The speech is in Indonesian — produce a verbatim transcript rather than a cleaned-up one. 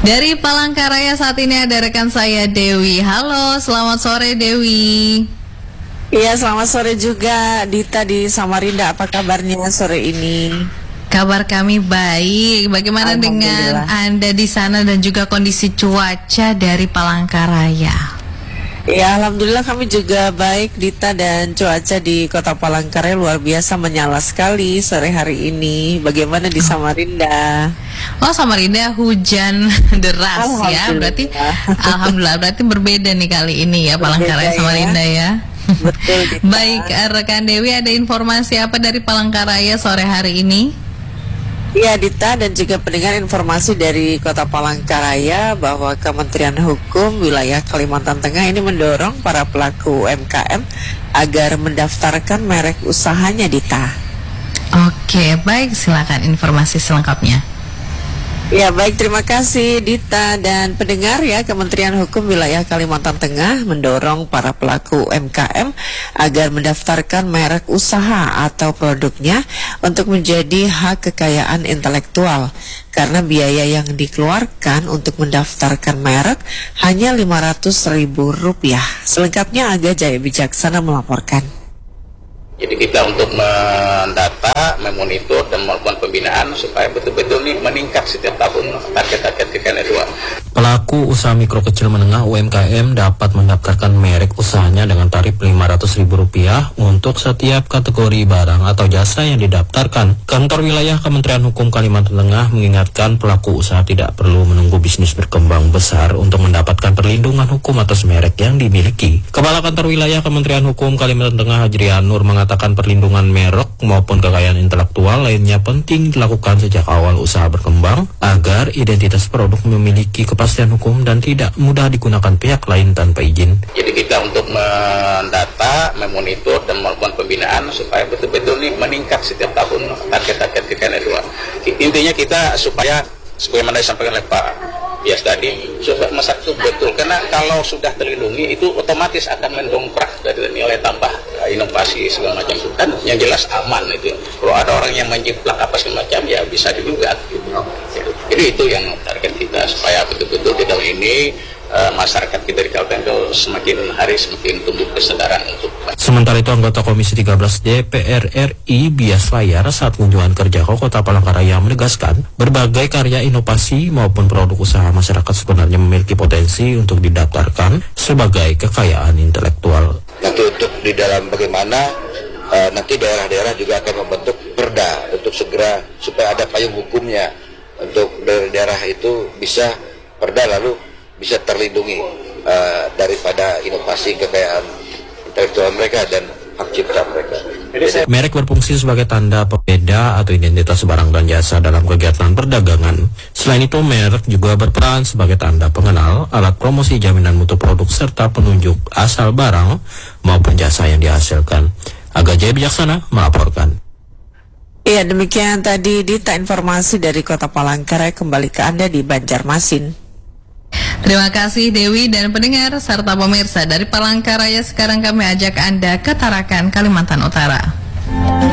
Dari Palangkaraya saat ini ada rekan saya Dewi. Halo, selamat sore Dewi. Iya, selamat sore juga Dita di Samarinda. Apa kabarnya sore ini? Kabar kami baik. Bagaimana dengan Anda di sana dan juga kondisi cuaca dari Palangkaraya? Ya, alhamdulillah kami juga baik Dita, dan cuaca di Kota Palangkaraya luar biasa menyala sekali sore hari ini. Bagaimana di Samarinda? Oh, Samarinda hujan deras ya. Berarti alhamdulillah berarti berbeda nih kali ini ya Palangkaraya ya. Samarinda ya. Betul Dita. Baik, rekan Dewi, ada informasi apa dari Palangkaraya sore hari ini? Ya Dita dan juga pendengar, informasi dari Kota Palangkaraya bahwa Kementerian Hukum Wilayah Kalimantan Tengah ini mendorong para pelaku U M K M agar mendaftarkan merek usahanya, Dita. Oke, baik, silakan informasi selengkapnya. Ya baik, terima kasih Dita dan pendengar ya. Kementerian Hukum Wilayah Kalimantan Tengah mendorong para pelaku U M K M agar mendaftarkan merek usaha atau produknya untuk menjadi hak kekayaan intelektual, karena biaya yang dikeluarkan untuk mendaftarkan merek hanya lima ratus ribu rupiah. Selengkapnya Aga Jaya Bijaksana melaporkan. Jadi kita untuk mendata, memonitor, dan melakukan pembinaan supaya betul-betul ini meningkat setiap tahun target-target K K N dua. Pelaku usaha mikro kecil menengah U M K M dapat mendaftarkan merek usahanya dengan tarif lima ratus ribu rupiah untuk setiap kategori barang atau jasa yang didaftarkan. Kantor Wilayah Kementerian Hukum Kalimantan Tengah mengingatkan pelaku usaha tidak perlu menunggu bisnis berkembang besar untuk mendapatkan perlindungan hukum atas merek yang dimiliki. Kepala Kantor Wilayah Kementerian Hukum Kalimantan Tengah Hajrian Nur mengatakan perlindungan merek maupun kekayaan intelektual lainnya penting dilakukan sejak awal usaha berkembang agar identitas produk memiliki kepastian hukum dan tidak mudah digunakan pihak lain tanpa izin. Jadi kita untuk mendata, memonitor, dan melakukan pembinaan supaya betul-betul ini meningkat setiap tahun target-target K K N dua. Intinya kita supaya sebagaimana disampaikan oleh Pak Bias tadi, supaya masyarakat itu betul, karena kalau sudah terlindungi itu otomatis akan mendongkrak dari nilai tambah inovasi segala macam itu kan, yang jelas aman itu. Kalau ada orang yang menjiplak apa segala macam ya bisa digugat gitu. Jadi itu yang target kita, supaya betul-betul di tahun ini uh, masyarakat kita di Kalteng itu semakin hari semakin tumbuh kesadaran untuk. Sementara itu anggota Komisi tiga belas D P R R I Bias Layar saat kunjungan kerja ke Kota Palangkaraya menegaskan berbagai karya inovasi maupun produk usaha masyarakat sebenarnya memiliki potensi untuk didaftarkan sebagai kekayaan intelektual. Nanti untuk di dalam bagaimana uh, nanti daerah-daerah juga akan membentuk perda untuk segera supaya ada payung hukumnya untuk daerah itu bisa perda lalu bisa terlindungi uh, daripada inovasi kekayaan intelektual mereka dan hak cipta mereka. Merek berfungsi sebagai tanda pembeda atau identitas barang dan jasa dalam kegiatan perdagangan. Selain itu, merek juga berperan sebagai tanda pengenal, alat promosi, jaminan mutu produk, serta penunjuk asal barang maupun jasa yang dihasilkan. Aga Jaya Bijaksana melaporkan. Iya, demikian tadi Dita informasi dari Kota Palangkaraya. Kembali ke Anda di Banjarmasin. Terima kasih Dewi dan pendengar serta pemirsa dari Palangkaraya. Sekarang kami ajak Anda ke Tarakan, Kalimantan Utara.